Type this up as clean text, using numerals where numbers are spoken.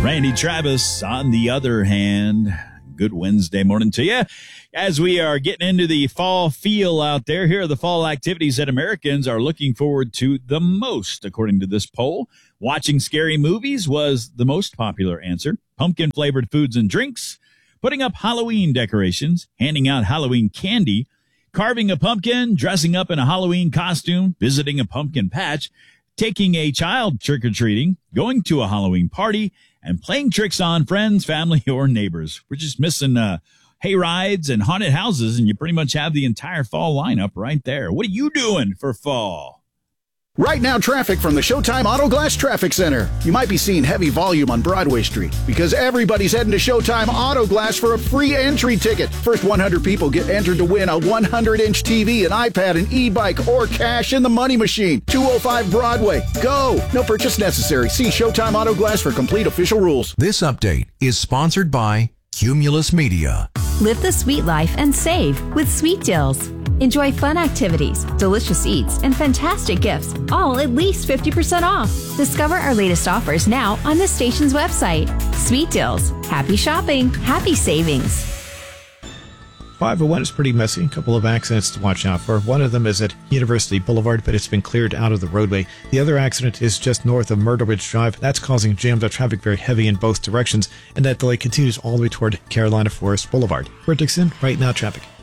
Randy Travis, on the other hand. Good Wednesday morning to you. As we are getting into the fall feel out there, here are the fall activities that Americans are looking forward to the most, according to this poll. Watching scary movies was the most popular answer. Pumpkin-flavored foods and drinks, putting up Halloween decorations, handing out Halloween candy, carving a pumpkin, dressing up in a Halloween costume, visiting a pumpkin patch, taking a child trick-or-treating, going to a Halloween party, and playing tricks on friends, family, or neighbors. We're just missing hay rides and haunted houses, and you pretty much have the entire fall lineup right there. What are you doing for fall? Right now, traffic from the Showtime Auto Glass Traffic Center. You might be seeing heavy volume on Broadway Street because everybody's heading to Showtime Auto Glass for a free entry ticket. First 100 people get entered to win a 100-inch TV, an iPad, an e-bike, or cash in the money machine. 205 Broadway. Go! No purchase necessary. See Showtime Auto Glass for complete official rules. This update is sponsored by Cumulus Media. Live the sweet life and save with Sweet Deals. Enjoy fun activities, delicious eats, and fantastic gifts, all at least 50% off. Discover our latest offers now on the station's website. Sweet Deals. Happy shopping. Happy savings. 501 is pretty messy. A couple of accidents to watch out for. One of them is at University Boulevard, but it's been cleared out of the roadway. The other accident is just north of Myrtle Ridge Drive. That's causing jammed up traffic very heavy in both directions, and that delay continues all the way toward Carolina Forest Boulevard. We're Dixon, right now traffic.